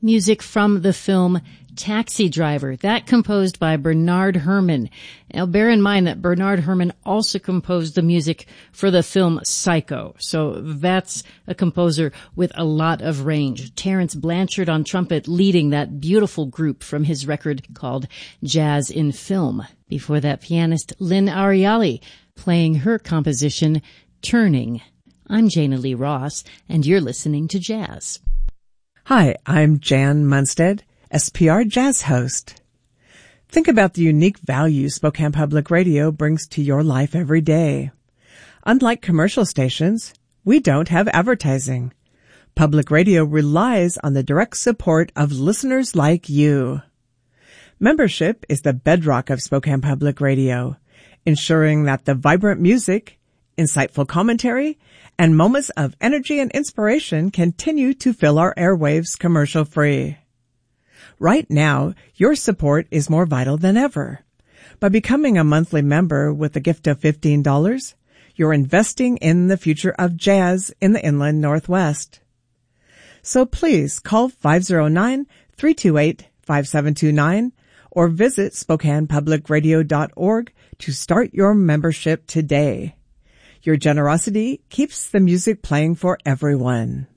Music from the film Taxi Driver, that composed by Bernard Herrmann. Now bear in mind that Bernard Herrmann also composed the music for the film Psycho. So that's a composer with a lot of range. Terence Blanchard on trumpet leading that beautiful group from his record called Jazz in Film. Before that, pianist Lynn Ariali playing her composition Turning. I'm Jana Lee Ross, and you're listening to Jazz. Hi, I'm Jan Munstead, SPR Jazz host. Think about the unique value Spokane Public Radio brings to your life every day. Unlike commercial stations, we don't have advertising. Public radio relies on the direct support of listeners like you. Membership is the bedrock of Spokane Public Radio, ensuring that the vibrant music, insightful commentary, and moments of energy and inspiration continue to fill our airwaves commercial-free. Right now, your support is more vital than ever. By becoming a monthly member with a gift of $15, you're investing in the future of jazz in the Inland Northwest. So please call 509-328-5729 or visit SpokanePublicRadio.org to start your membership today. Your generosity keeps the music playing for everyone.